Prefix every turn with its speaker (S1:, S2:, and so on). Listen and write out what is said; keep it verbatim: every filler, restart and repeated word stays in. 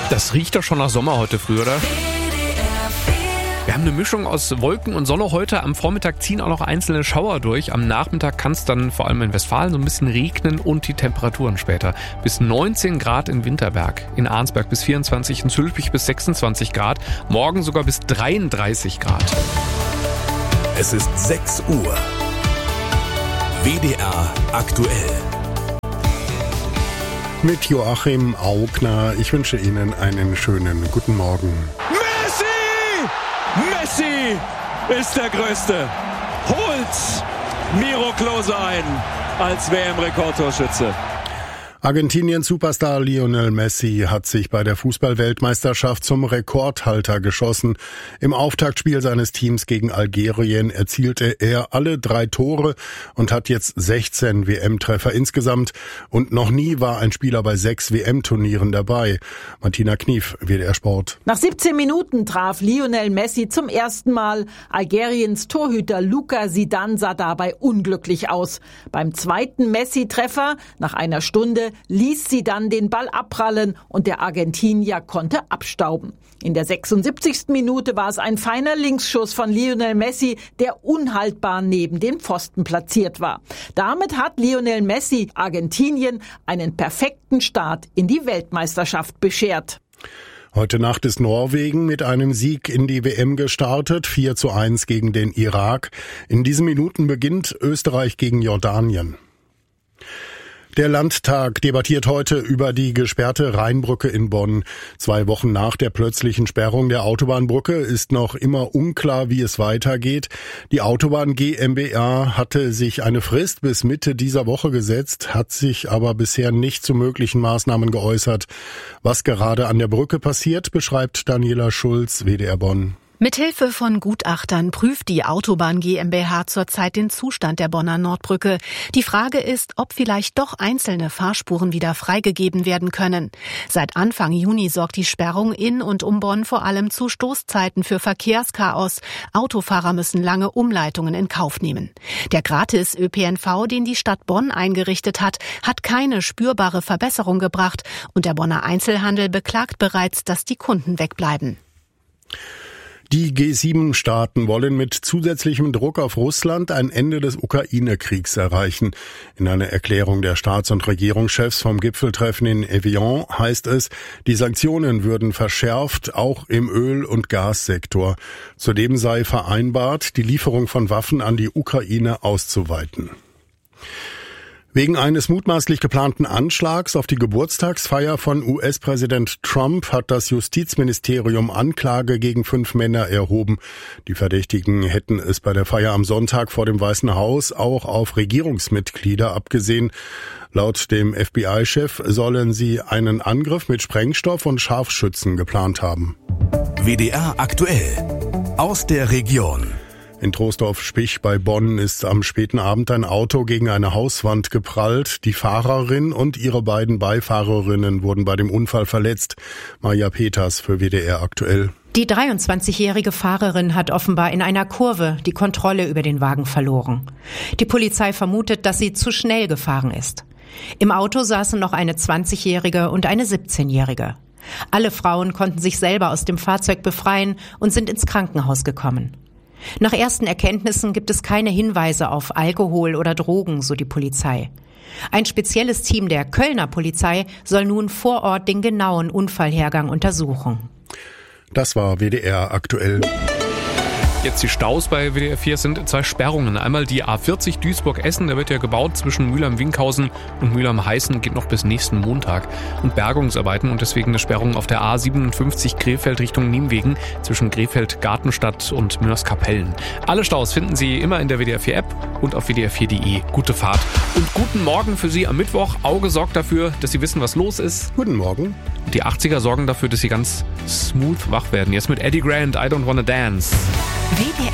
S1: Das riecht doch schon nach Sommer heute früh, oder? Wir haben eine Mischung aus Wolken und Sonne heute. Am Vormittag ziehen auch noch einzelne Schauer durch. Am Nachmittag kann es dann vor allem in Westfalen so ein bisschen regnen und die Temperaturen später. Bis neunzehn Grad in Winterberg, in Arnsberg bis vierundzwanzig, in Zülpich bis sechsundzwanzig Grad, morgen sogar bis dreiunddreißig Grad.
S2: Es ist sechs Uhr. W D R aktuell.
S3: Mit Joachim Augner. Ich wünsche Ihnen einen schönen guten Morgen.
S4: Messi ist der Größte. Holt Miro Klose ein als W M-Rekordtorschütze.
S3: Argentiniens Superstar Lionel Messi hat sich bei der Fußball-Weltmeisterschaft zum Rekordhalter geschossen. Im Auftaktspiel seines Teams gegen Algerien erzielte er alle drei Tore und hat jetzt sechzehn W M-Treffer insgesamt. Und noch nie war ein Spieler bei sechs W M-Turnieren dabei. Martina Knief, W D R Sport.
S5: Nach siebzehn Minuten traf Lionel Messi zum ersten Mal. Algeriens Torhüter Luka Zidane sah dabei unglücklich aus. Beim zweiten Messi-Treffer nach einer Stunde ließ sie dann den Ball abprallen und der Argentinier konnte abstauben. In der sechsundsiebzigsten Minute war es ein feiner Linksschuss von Lionel Messi, der unhaltbar neben den Pfosten platziert war. Damit hat Lionel Messi Argentinien einen perfekten Start in die Weltmeisterschaft beschert.
S3: Heute Nacht ist Norwegen mit einem Sieg in die W M gestartet, vier zu eins gegen den Irak. In diesen Minuten beginnt Österreich gegen Jordanien. Der Landtag debattiert heute über die gesperrte Rheinbrücke in Bonn. Zwei Wochen nach der plötzlichen Sperrung der Autobahnbrücke ist noch immer unklar, wie es weitergeht. Die Autobahn GmbH hatte sich eine Frist bis Mitte dieser Woche gesetzt, hat sich aber bisher nicht zu möglichen Maßnahmen geäußert. Was gerade an der Brücke passiert, beschreibt Daniela Schulz, W D R Bonn.
S6: Mithilfe von Gutachtern prüft die Autobahn GmbH zurzeit den Zustand der Bonner Nordbrücke. Die Frage ist, ob vielleicht doch einzelne Fahrspuren wieder freigegeben werden können. Seit Anfang Juni sorgt die Sperrung in und um Bonn vor allem zu Stoßzeiten für Verkehrschaos. Autofahrer müssen lange Umleitungen in Kauf nehmen. Der Gratis-Ö P N V, den die Stadt Bonn eingerichtet hat, hat keine spürbare Verbesserung gebracht und der Bonner Einzelhandel beklagt bereits, dass die Kunden wegbleiben.
S3: Die G sieben Staaten wollen mit zusätzlichem Druck auf Russland ein Ende des Ukraine-Kriegs erreichen. In einer Erklärung der Staats- und Regierungschefs vom Gipfeltreffen in Evian heißt es, die Sanktionen würden verschärft, auch im Öl- und Gassektor. Zudem sei vereinbart, die Lieferung von Waffen an die Ukraine auszuweiten. Wegen eines mutmaßlich geplanten Anschlags auf die Geburtstagsfeier von U S-Präsident Trump hat das Justizministerium Anklage gegen fünf Männer erhoben. Die Verdächtigen hätten es bei der Feier am Sonntag vor dem Weißen Haus auch auf Regierungsmitglieder abgesehen. Laut dem F B I-Chef sollen sie einen Angriff mit Sprengstoff und Scharfschützen geplant haben.
S2: W D R aktuell aus der Region.
S3: In Troisdorf-Spich bei Bonn ist am späten Abend ein Auto gegen eine Hauswand geprallt. Die Fahrerin und ihre beiden Beifahrerinnen wurden bei dem Unfall verletzt. Maja Peters für W D R aktuell.
S7: Die dreiundzwanzigjährige Fahrerin hat offenbar in einer Kurve die Kontrolle über den Wagen verloren. Die Polizei vermutet, dass sie zu schnell gefahren ist. Im Auto saßen noch eine zwanzigjährige und eine siebzehnjährige. Alle Frauen konnten sich selber aus dem Fahrzeug befreien und sind ins Krankenhaus gekommen. Nach ersten Erkenntnissen gibt es keine Hinweise auf Alkohol oder Drogen, so die Polizei. Ein spezielles Team der Kölner Polizei soll nun vor Ort den genauen Unfallhergang untersuchen.
S3: Das war W D R aktuell.
S1: Jetzt die Staus bei W D R vier sind zwei Sperrungen. Einmal die A vierzig Duisburg-Essen, da wird ja gebaut zwischen Mülheim-Winkhausen und Mülheim-Heißen, geht noch bis nächsten Montag. Und Bergungsarbeiten und deswegen eine Sperrung auf der A siebenundfünfzig Krefeld Richtung Nienwegen zwischen Krefeld-Gartenstadt und Münnerskapellen. Alle Staus finden Sie immer in der W D R vier App und auf W D R vier Punkt de. Gute Fahrt und guten Morgen für Sie am Mittwoch. Auge sorgt dafür, dass Sie wissen, was los ist.
S3: Guten Morgen.
S1: Und die achtziger sorgen dafür, dass Sie ganz smooth wach werden. Jetzt mit Eddie Grant, I Don't Wanna Dance.
S6: W D R